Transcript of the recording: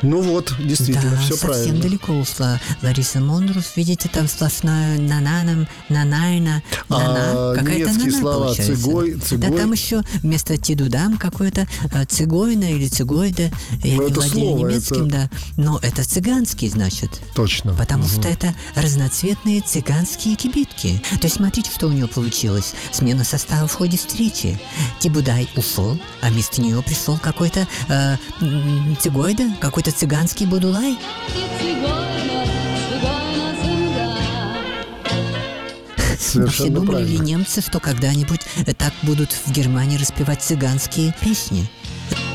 Ну вот, действительно, Да, все совсем правильно. далеко ушла Лариса Мондрус. Видите, там сплошная нананом, нанайна, нана. Какая-то немецкие нана слова получается. цигой. Да, там еще вместо тидудам какое-то цигойна или цигойда. Я Но не это владею слово, немецким, это- да. Но это цыганский, значит. Точно. Потому что это разноцветные цыганские кибитки. То есть смотрите, что у нее получилось. Смена состава в ходе встречи. Тибудай ушел, а вместо нее пришел какой-то цигойда, какой-то цыганский будулай. Вообще Совершенно думали ли правильно. немцы, что когда-нибудь так будут в Германии распевать цыганские песни?